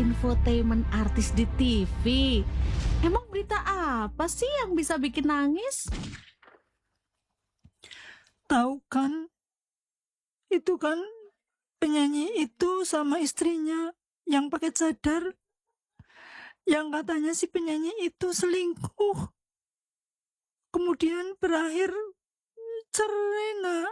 infotainment artis di TV. Emang berita apa sih yang bisa bikin nangis? Tahu kan, itu kan penyanyi itu sama istrinya yang pakai cadar, yang katanya si penyanyi itu selingkuh. Kemudian berakhir cerai, Nak.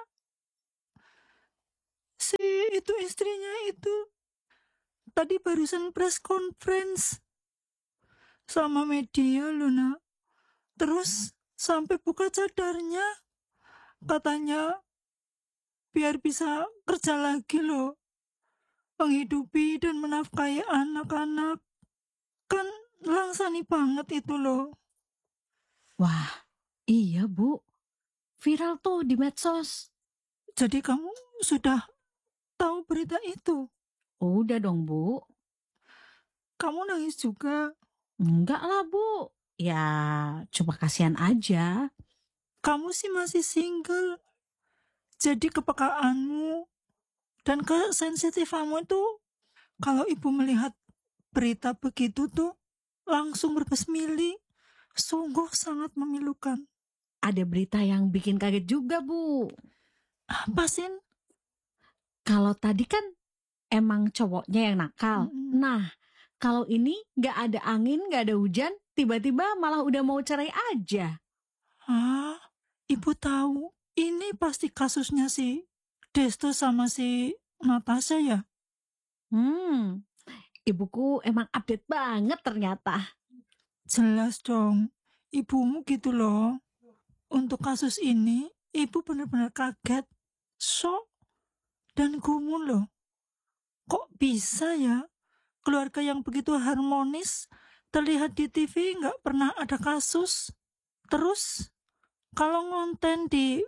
Si itu istrinya itu tadi barusan press conference sama media loh, Nak. Terus sampai buka cadarnya, katanya biar bisa kerja lagi loh, menghidupi dan menafkahi anak-anak. Kan langsani banget itu loh. Wah, iya Bu. Viral tuh di medsos. Jadi kamu sudah tahu berita itu? Udah dong Bu. Kamu nangis juga? Enggak lah Bu. Ya, cuma kasihan aja. Kamu sih masih single. Jadi kepekaanmu dan kesensitifanmu itu, kalau ibu melihat berita begitu tuh langsung berbesmili. Sungguh sangat memilukan. Ada berita yang bikin kaget juga Bu. Apa sih? Kalau tadi kan emang cowoknya yang nakal. Nah, kalau ini nggak ada angin, nggak ada hujan, tiba-tiba malah udah mau cerai aja. Ibu tahu, ini pasti kasusnya si Desto sama si Natasha ya? Ibuku emang update banget ternyata. Jelas dong, ibumu gitu loh. Untuk kasus ini, ibu benar-benar kaget, shock, dan gumun loh. Kok bisa ya, keluarga yang begitu harmonis, terlihat di TV nggak pernah ada kasus. Terus, kalau ngonten di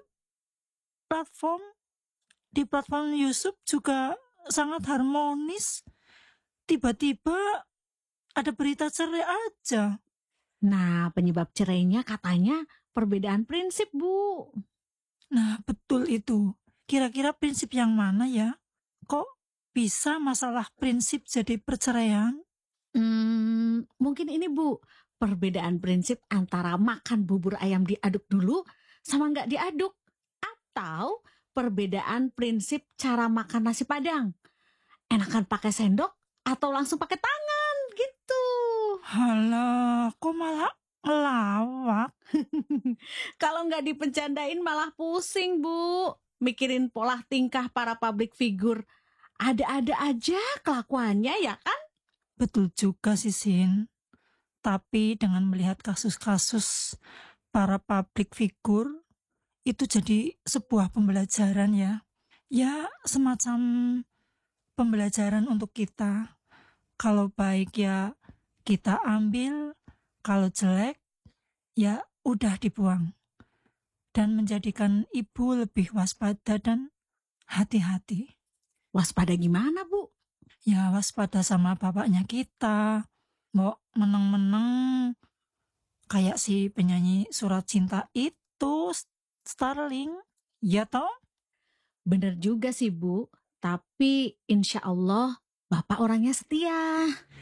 platform YouTube juga sangat harmonis. Tiba-tiba ada berita cerai aja. Nah, penyebab cerainya katanya perbedaan prinsip, Bu. Nah, betul itu. Kira-kira prinsip yang mana ya? Kok bisa masalah prinsip jadi perceraian? Mungkin ini, Bu, perbedaan prinsip antara makan bubur ayam diaduk dulu sama nggak diaduk. Atau perbedaan prinsip cara makan nasi Padang. Enakan pakai sendok atau langsung pakai tangan, gitu. Halah, kok malah ngelawak? Kalau nggak dipencandain malah pusing, Bu. Mikirin pola tingkah para public figure. Ada-ada aja kelakuannya, ya kan? Betul juga sih, Sin. Tapi dengan melihat kasus-kasus para public figure, itu jadi sebuah pembelajaran ya. Ya, semacam pembelajaran untuk kita. Kalau baik ya kita ambil, kalau jelek ya udah dibuang. Dan menjadikan ibu lebih waspada dan hati-hati. Waspada gimana, Bu? Ya waspada sama bapaknya kita. Mau meneng-meneng kayak si penyanyi Surat Cinta itu, Starling. Ya toh? Bener juga sih, Bu. Tapi insya Allah Bapak orangnya setia.